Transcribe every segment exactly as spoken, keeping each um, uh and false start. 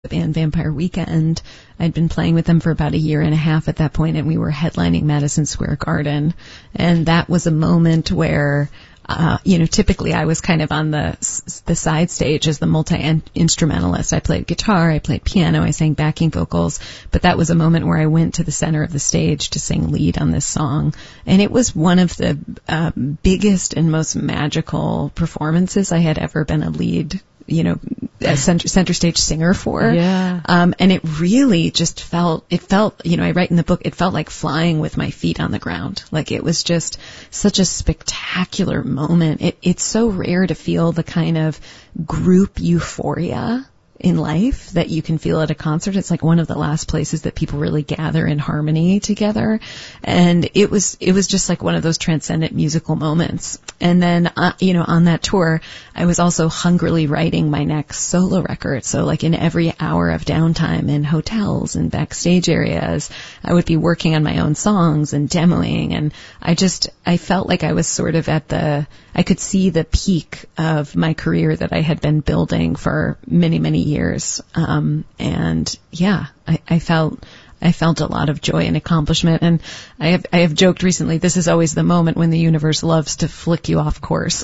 the band Vampire Weekend. I'd been playing with them for about a year and a half at that point, and we were headlining Madison Square Garden. And that was a moment where, uh, you know, typically I was kind of on the the side stage as the multi-instrumentalist. I played guitar, I played piano, I sang backing vocals, but that was a moment where I went to the center of the stage to sing lead on this song. And it was one of the uh, biggest and most magical performances I had ever been a lead, you know, a center, center stage singer for. Yeah. Um, and it really just felt, it felt, you know, I write in the book, it felt like flying with my feet on the ground. Like it was just such a spectacular moment. It, it's so rare to feel the kind of group euphoria in life that you can feel at a concert. It's like one of the last places that people really gather in harmony together. And it was, it was just like one of those transcendent musical moments. And then, uh, you know, on that tour, I was also hungrily writing my next solo record. So like in every hour of downtime in hotels and backstage areas, I would be working on my own songs and demoing. And I just, I felt like I was sort of at the, I could see the peak of my career that I had been building for many, many years. Um, and yeah, I, I felt, I felt a lot of joy and accomplishment. And I have, I have joked recently, this is always the moment when the universe loves to flick you off course.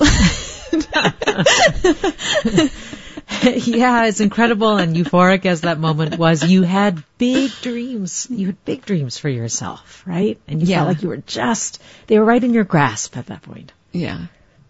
Yeah, as incredible and euphoric as that moment was, you had big dreams. You had big dreams for yourself, right? And you yeah. felt like you were just, they were right in your grasp at that point. Yeah.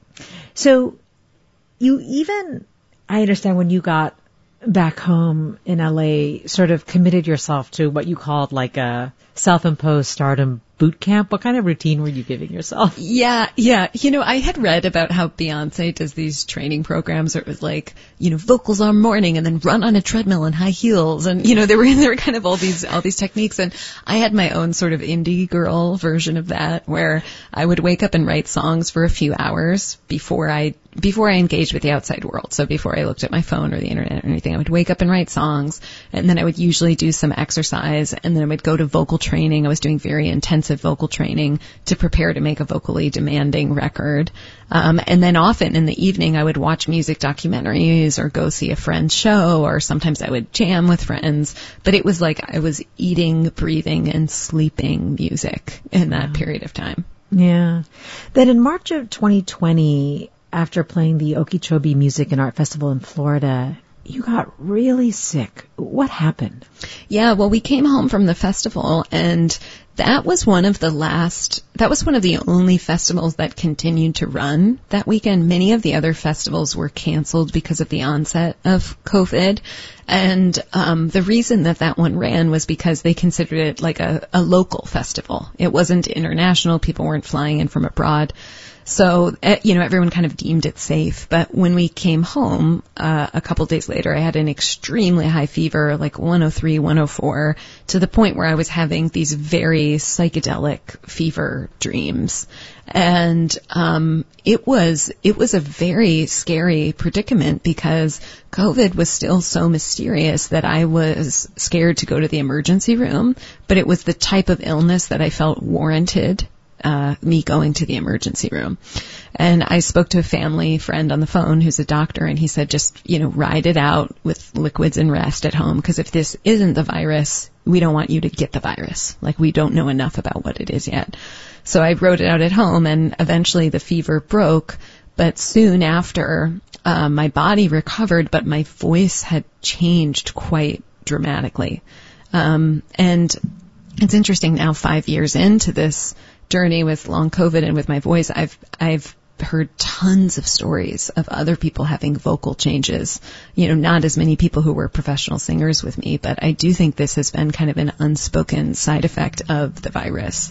So you even, I understand when you got back home in L A, sort of committed yourself to what you called like a self-imposed stardom boot camp. What kind of routine were you giving yourself? Yeah, yeah. You know, I had read about how Beyonce does these training programs where it was like, you know, vocals all morning and then run on a treadmill in high heels. And, you know, there were, there were kind of all these, all these techniques. And I had my own sort of indie girl version of that where I would wake up and write songs for a few hours before I before I engaged with the outside world. So before I looked at my phone or the internet or anything, I would wake up and write songs, and then I would usually do some exercise, and then I would go to vocal training. I was doing very intensive vocal training to prepare to make a vocally demanding record. Um, and then often in the evening, I would watch music documentaries or go see a friend's show, or sometimes I would jam with friends. But it was like I was eating, breathing, and sleeping music in that wow. period of time. Yeah. Then in March of twenty twenty, after playing the Okeechobee Music and Art Festival in Florida, you got really sick. What happened? Yeah, well, we came home from the festival, and that was one of the last, that was one of the only festivals that continued to run that weekend. Many of the other festivals were canceled because of the onset of COVID. And um the reason that that one ran was because they considered it like a, a local festival. It wasn't international. People weren't flying in from abroad. So, you know, everyone kind of deemed it safe. But when we came home, uh, a couple days later, I had an extremely high fever, like one oh three, one oh four, to the point where I was having these very psychedelic fever dreams. And, um, it was, it was a very scary predicament because COVID was still so mysterious that I was scared to go to the emergency room, but it was the type of illness that I felt warranted Uh, me going to the emergency room. And I spoke to a family friend on the phone who's a doctor, and he said, just, you know, ride it out with liquids and rest at home, because if this isn't the virus, we don't want you to get the virus. Like, we don't know enough about what it is yet. So I wrote it out at home, and eventually the fever broke, but soon after, uh, my body recovered, but my voice had changed quite dramatically. Um, and it's interesting now, five years into this journey with long COVID and with my voice, I've, I've heard tons of stories of other people having vocal changes. You know, not as many people who were professional singers with me, but I do think this has been kind of an unspoken side effect of the virus.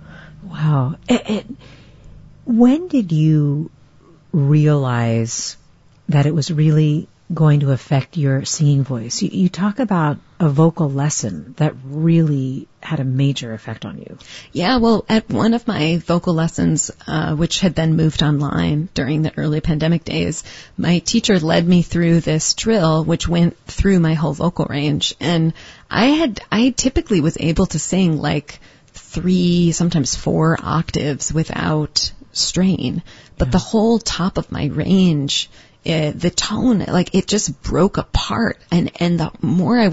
Wow. It, it, when did you realize that it was really going to affect your singing voice? You, you talk about a vocal lesson that really had a major effect on you. Yeah, well, at one of my vocal lessons, uh, which had then moved online during the early pandemic days, my teacher led me through this drill, which went through my whole vocal range. And I had, I typically was able to sing like three, sometimes four octaves without strain. But yeah. the whole top of my range, Uh, the tone, like, it just broke apart. And, and the more I